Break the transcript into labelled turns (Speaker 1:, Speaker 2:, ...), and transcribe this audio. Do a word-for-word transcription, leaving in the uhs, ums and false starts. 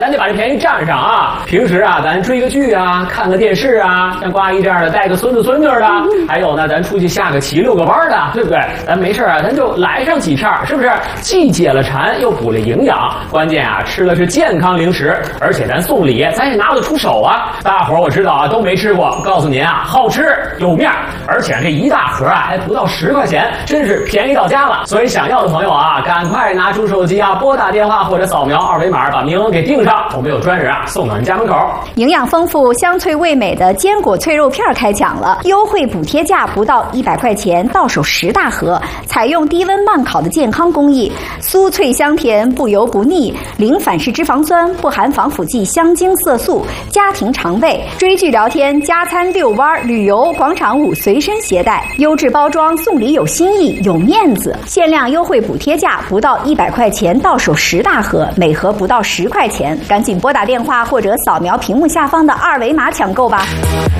Speaker 1: 咱得把这便宜占上啊！平时啊，咱追个剧啊，看个电视啊，像瓜姨这样的带个孙子孙女的，还有呢，咱出去下个棋、遛个弯的，对不对？咱没事啊，咱就来上几片，是不是？既解了馋，又补了营养，关键啊，吃的是健康零食，而且咱送礼，咱也拿得出手啊！大伙儿我知道啊，都没吃过，告诉您啊，好吃有面，而且这一大盒啊，还不到十块钱，真是便宜到家了。所以想要的朋友啊，赶快拿出手机啊，拨打电话或者扫描二维码，把名额给订上。我们有专人啊送到您家门口。
Speaker 2: 营养丰富、香脆味美的坚果脆肉片开抢了，优惠补贴价不到一百块钱，到手十大盒，采用低温慢烤的健康工艺，酥脆香甜，不油不腻，零反式脂肪酸，不含防腐剂、香精色素，家庭常备。追剧聊天、加餐遛弯、旅游、广场舞随身携带，优质包装，送礼有新意，有面子。限量优惠补贴价不到一百块钱，到手十大盒，每盒不到十块钱。赶紧拨打电话或者扫描屏幕下方的二维码抢购吧。